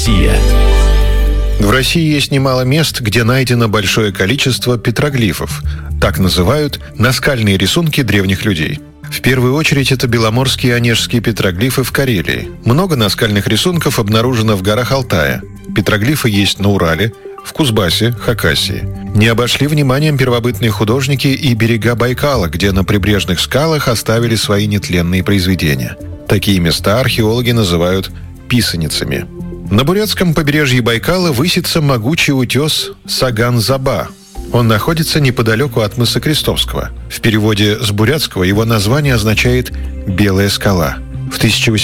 Россия. В России есть немало мест, где найдено большое количество петроглифов. Так называют наскальные рисунки древних людей. В первую очередь это беломорские и онежские петроглифы в Карелии. Много наскальных рисунков обнаружено в горах Алтая. Петроглифы есть на Урале, в Кузбассе, Хакасии. Не обошли вниманием первобытные художники и берега Байкала, где на прибрежных скалах оставили свои нетленные произведения. Такие места археологи называют писаницами. На бурятском побережье Байкала высится могучий утес Саган-Заба. Он находится неподалеку от мыса Крестовского. В переводе с бурятского его название означает «белая скала». В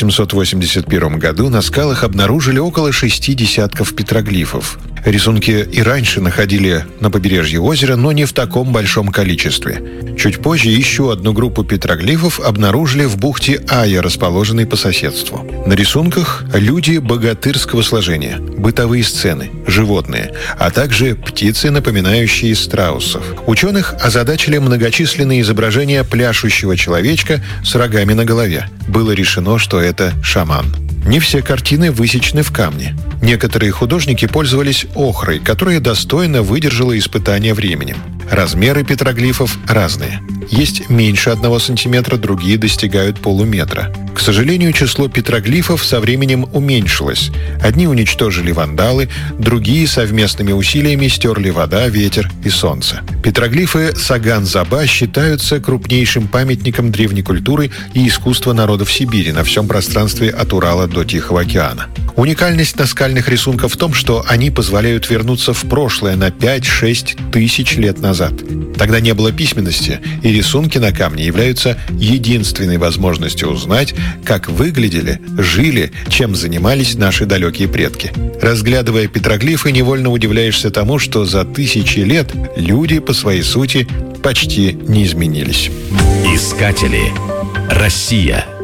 1881 году на скалах обнаружили около 6 десятков петроглифов. Рисунки и раньше находили на побережье озера, но не в таком большом количестве. Чуть позже еще одну группу петроглифов обнаружили в бухте Ая, расположенной по соседству. На рисунках люди богатырского сложения, бытовые сцены, животные, а также птицы, напоминающие страусов. Ученых озадачили многочисленные изображения пляшущего человечка с рогами на голове. Было решено, что это шаман. Не все картины высечены в камне. Некоторые художники пользовались охрой, которая достойно выдержала испытания временем. Размеры петроглифов разные. Есть меньше 1 сантиметра, другие достигают полуметра. К сожалению, число петроглифов со временем уменьшилось. Одни уничтожили вандалы, другие совместными усилиями стерли вода, ветер и солнце. Петроглифы Саган-Заба считаются крупнейшим памятником древней культуры и искусства народов Сибири на всем пространстве от Урала до Тихого океана. Уникальность наскальных рисунков в том, что они позволяют вернуться в прошлое на 5-6 тысяч лет назад. Тогда не было письменности, и рисунки на камне являются единственной возможностью узнать, как выглядели, жили, чем занимались наши далекие предки. Разглядывая петроглифы, невольно удивляешься тому, что за тысячи лет люди по своей сути почти не изменились. Искатели. Россия.